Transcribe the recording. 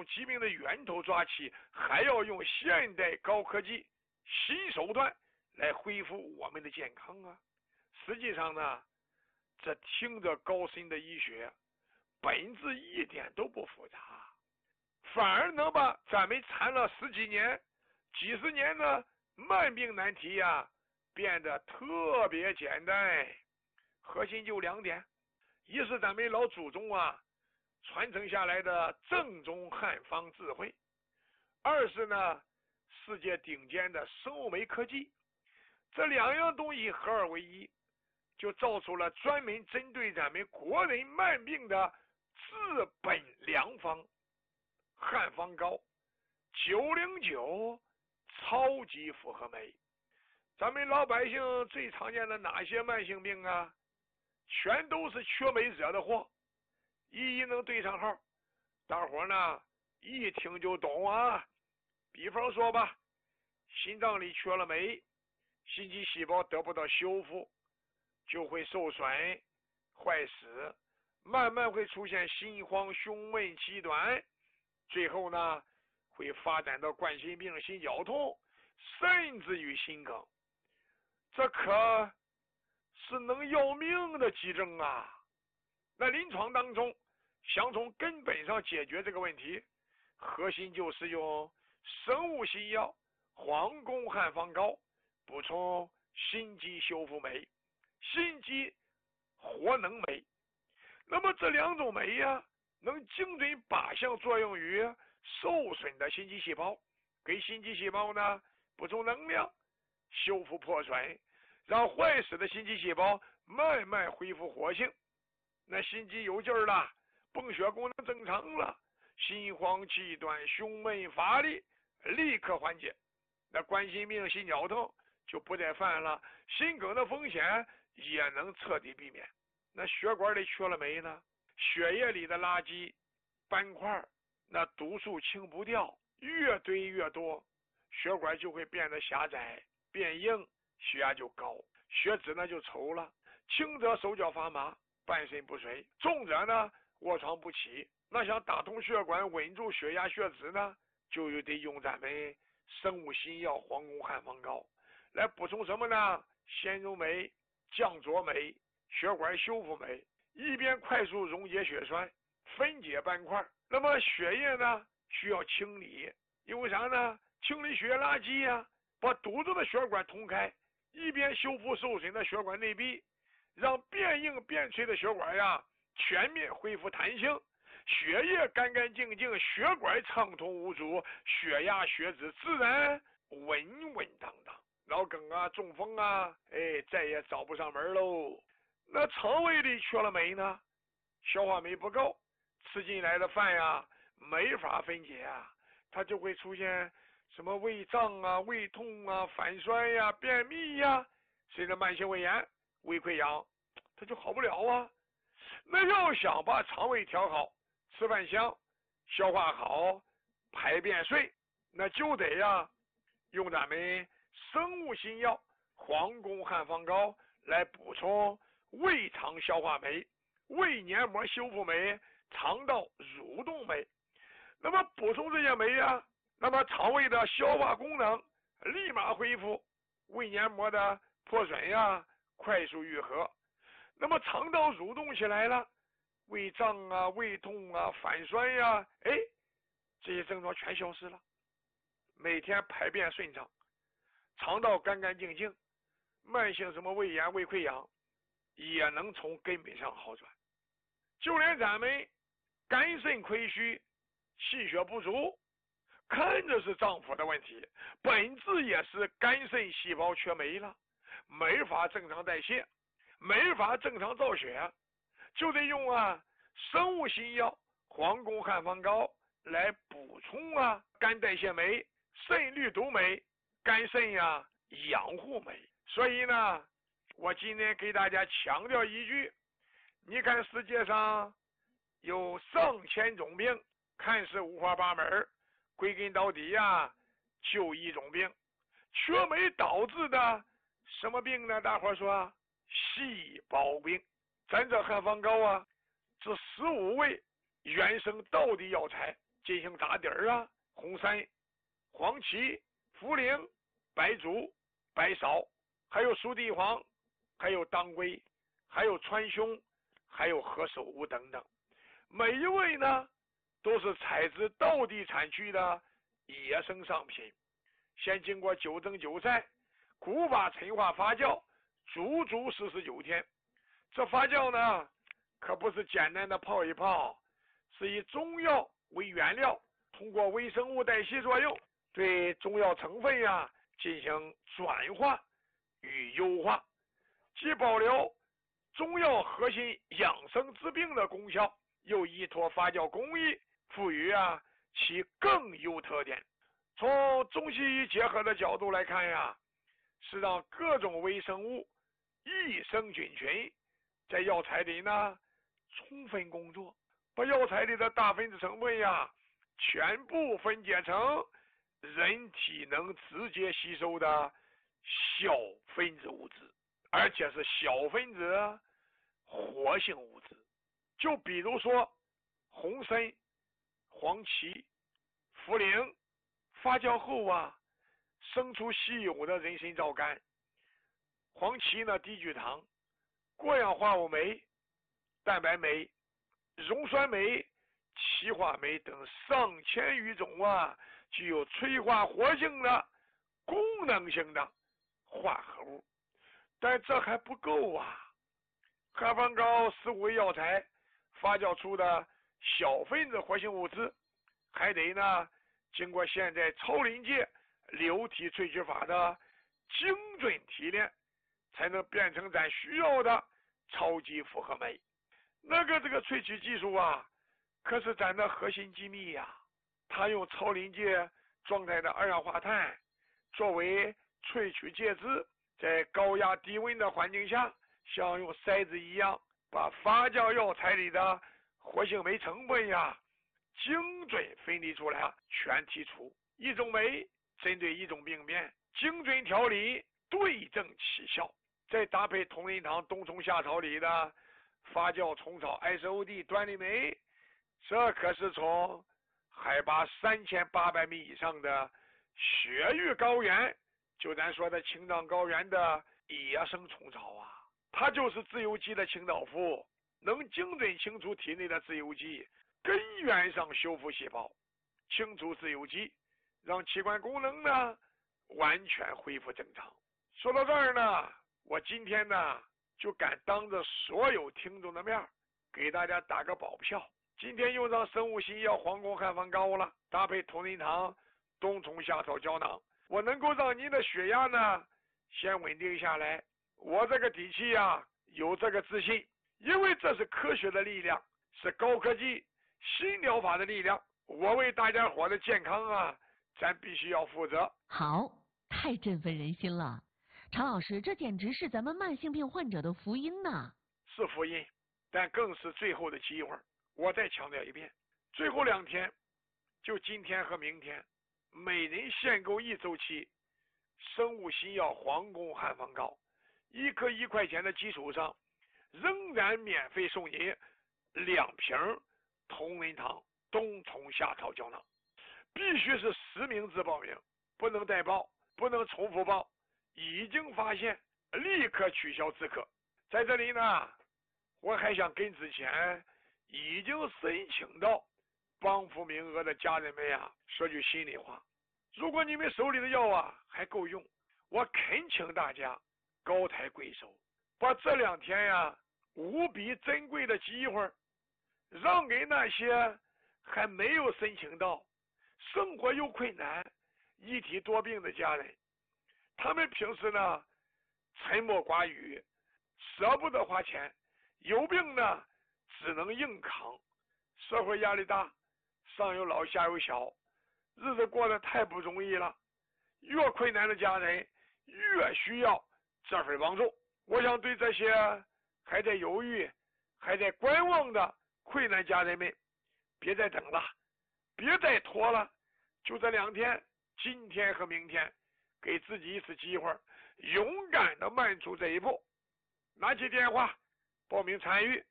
疾病的源头抓起，还要用现代高科技新手段来恢复我们的健康啊。实际上呢，这听着高深的医学，本质一点都不复杂，反而能把咱们缠了十几年、几十年的慢病难题呀，变得特别简单。核心就2点：一是咱们老祖宗啊传承下来的正宗汉方智慧；二是呢，世界顶尖的生物酶科技。这2样东西合二为一，就造出了专门针对咱们国人慢病的治本良方——汉方膏909超级复合酶。咱们老百姓最常见的哪些慢性病啊？全都是缺酶惹的祸，一能对上号，大伙呢一听就懂啊。比方说吧，心脏里缺了酶，心肌细胞得不到修复，就会受损坏死，慢慢会出现心慌、胸闷、气短，最后呢会发展到冠心病、心绞痛，甚至于心梗。这可是能要命的急症啊！那临床当中，想从根本上解决这个问题，核心就是用生物新药皇宫汉方膏补充心肌修复酶、心肌活能酶。那么这2种酶呀，能精准靶向作用于受损的心肌细胞，给心肌细胞呢补充能量，修复破损，让坏死的心肌细胞慢慢恢复活性。那心肌有劲儿了，泵血功能正常了，心慌气短、胸闷乏力立刻缓解，那冠心病、心绞痛就不再犯了，心梗的风险也能彻底避免。那血管里缺了酶呢，血液里的垃圾斑块，那毒素清不掉，越堆越多，血管就会变得狭窄变硬，血压就高，血脂呢就稠了，轻则手脚发麻、半身不遂，重者呢卧床不起。那想打通血管、稳住血压血脂呢，就得用咱们生物新药皇宫汉方膏来补充什么呢？纤溶酶、降浊酶、血管修复酶，一边快速溶解血栓，分解斑块。那么血液呢需要清理，因为啥呢？清理血液垃圾呀，把堵住的血管通开，一边修复受损的血管内壁，让变硬变脆的血管呀全面恢复弹性，血液干干净净，血管畅通无阻，血压血脂自然稳稳当当，脑梗啊、中风啊，再也找不上门喽。那肠胃里缺了酶呢，消化酶不够，吃进来的饭呀没法分解啊，它就会出现什么胃胀啊、胃痛啊、反酸呀、便秘呀，甚至慢性胃炎、胃溃疡，它就好不了啊。那要想把肠胃调好，吃饭香，消化好，排便顺，那就得用咱们生物新药皇宫汉方膏来补充胃肠消化酶、胃黏膜修复酶、肠道蠕动酶。那么补充这些酶那么肠胃的消化功能立马恢复，胃黏膜的破损快速愈合。那么肠道蠕动起来了，胃胀啊、胃痛啊、反酸这些症状全消失了。每天排便顺畅，肠道干干净净，慢性什么胃炎、胃溃疡也能从根本上好转。就连咱们肝肾亏虚、气血不足，看着是脏腑的问题，本质也是肝肾细胞缺酶了，没法正常代谢，没法正常造血，就得用生物新药皇宫汉方膏来补充肝代谢酶、肾绿毒酶、肝肾养护酶。所以呢，我今天给大家强调一句，你看世界上有上千种病，看似五花八门，归根到底就一种病，缺酶导致的什么病呢？大伙说细胞病。咱这汉方膏这15味原生道地药材进行打底儿啊，红参、黄芪、茯苓、白术、白芍，还有熟地黄，还有当归，还有川芎，还有何首乌等等。每一味呢，都是采自道地产区的野生商品，先经过9蒸9晒、古法陈化发酵，足足49天。这发酵呢，可不是简单的泡一泡，是以中药为原料，通过微生物代谢作用，对中药成分呀进行转化与优化，既保留中药核心养生治病的功效，又依托发酵工艺赋予其更优特点。从中西医结合的角度来看呀，是让各种微生物益生菌群在药材里呢充分工作，把药材里的大分子成分全部分解成人体能直接吸收的小分子物质，而且是小分子活性物质。就比如说红参、黄芪、茯苓发酵后生出稀有的人参皂苷，黄芪呢低聚糖，过氧化物酶、蛋白酶、溶酸酶、歧化酶等上千余种具有催化活性的功能性的化合物。但这还不够汉方膏15味药材发酵出的小分子活性物质，还得呢经过现在超临界流体萃取法的精准提炼，才能变成咱需要的超级复合酶。这个萃取技术可是咱的核心机密它用超临界状态的二氧化碳作为萃取介质，在高压低温的环境下，像用筛子一样把发酵药材里的活性酶成分精准分离出来，全剔除。一种酶针对一种病变，精准调理，对症起效。再搭配同仁堂冬虫夏草里的发酵虫草 SOD 端粒酶，这可是从海拔3800米以上的雪域高原，就咱说的青藏高原的野生虫草它就是自由基的清道夫，能精准清除体内的自由基，根源上修复细胞，清除自由基，让器官功能呢完全恢复正常。说到这儿呢，我今天呢就敢当着所有听众的面给大家打个保票，今天用上生物新药皇宫汉方膏了，搭配同仁堂冬虫夏草胶囊，我能够让您的血压呢先稳定下来。我这个底气有这个自信，因为这是科学的力量，是高科技新疗法的力量，我为大家伙的健康咱必须要负责。 好，太振奋人心了，常老师，这简直是咱们慢性病患者的福音呐！ 是福音，但更是最后的机会。我再强调一遍，最后2天，就今天和明天，每人限购1周期生物新药皇宫汉方膏，1颗1块钱的基础上，仍然免费送您2瓶同仁堂冬虫夏草胶囊，必须是实名制报名，不能代报，不能重复报，已经发现立刻取消资格。在这里呢，我还想跟之前已经申请到帮扶名额的家人们说句心里话，如果你们手里的药还够用，我恳请大家高抬贵手，把这2天无比珍贵的机会让给那些还没有申请到、生活又困难、一体多病的家人。他们平时呢沉默寡语，舍不得花钱，有病呢只能硬扛，社会压力大，上有老下有小，日子过得太不容易了。越困难的家人越需要这份帮助。我想对这些还在犹豫、还在观望的困难家人们，别再等了，别再拖了，就这2天，今天和明天，给自己一次机会，勇敢的迈出这一步。拿起电话报名参与